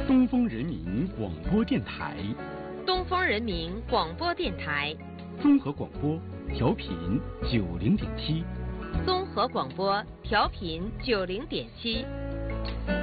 东风人民广播电台， 东风人民广播电台， 综合广播调频90.7， 综合广播调频90.7。